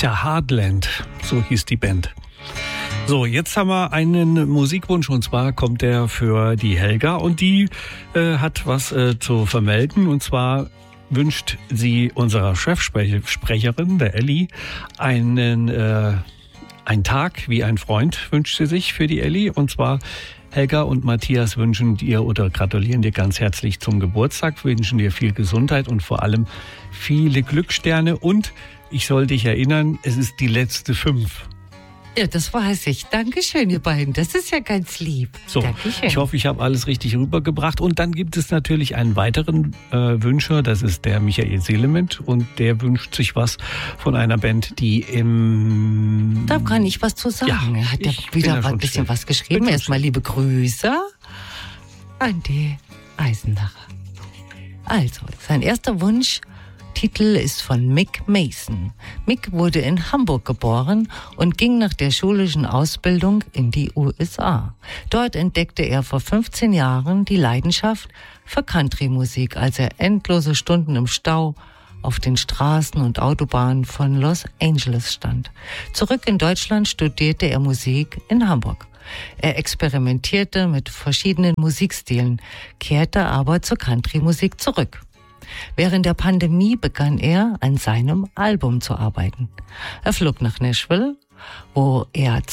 Tja, Heartland, so hieß die Band. So, jetzt haben wir einen Musikwunsch und zwar kommt der für die Helga und die hat was zu vermelden und zwar wünscht sie unserer Chefsprecherin, der Elli, einen Tag wie ein Freund wünscht sie sich für die Elli und zwar Helga und Matthias wünschen dir oder gratulieren dir ganz herzlich zum Geburtstag, wünschen dir viel Gesundheit und vor allem viele Glückssterne und ich soll dich erinnern, es ist die letzte 5. Ja, das weiß ich. Dankeschön, ihr beiden. Das ist ja ganz lieb. So, Dankeschön. Ich hoffe, ich habe alles richtig rübergebracht. Und dann gibt es natürlich einen weiteren Wünscher, das ist der Michael Seelement. Und der wünscht sich was von einer Band, die im... Da kann ich was zu sagen. Ja, Er hat ja wieder ein bisschen was geschrieben. Erstmal liebe Grüße an die Eisenacher. Also, sein erster Wunsch... Titel ist von Mick Mason. Mick wurde in Hamburg geboren und ging nach der schulischen Ausbildung in die USA. Dort entdeckte er vor 15 Jahren die Leidenschaft für Country-Musik, als er endlose Stunden im Stau auf den Straßen und Autobahnen von Los Angeles stand. Zurück in Deutschland studierte er Musik in Hamburg. Er experimentierte mit verschiedenen Musikstilen, kehrte aber zur Country-Musik zurück. Während der Pandemie begann er an seinem Album zu arbeiten. Er flog nach Nashville, wo er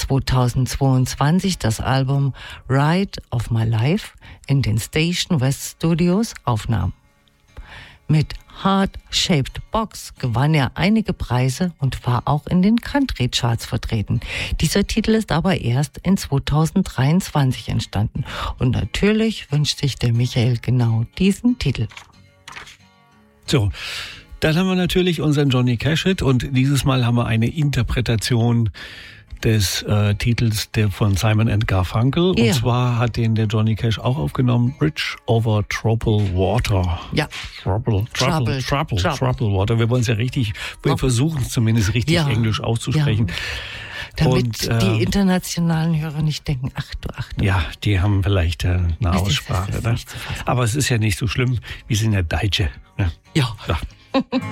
2022 das Album Ride of My Life in den Station West Studios aufnahm. Mit Heart-Shaped Box gewann er einige Preise und war auch in den Country-Charts vertreten. Dieser Titel ist aber erst in 2023 entstanden. Und natürlich wünscht sich der Michael genau diesen Titel. So, dann haben wir natürlich unseren Johnny Cash-Hit und dieses Mal haben wir eine Interpretation des Titels von Simon & Garfunkel. Ja. Und zwar hat den der Johnny Cash auch aufgenommen, Bridge over Troubled Water. Ja. Troubled Water. Wir wollen es ja richtig, wir versuchen es zumindest richtig Englisch auszusprechen. Ja. Damit die internationalen Hörer nicht denken, ach du. Ja, die haben vielleicht eine Aussprache. Ne? Aber es ist ja nicht so schlimm, wir sind ja Deutsche. Ne? Ja.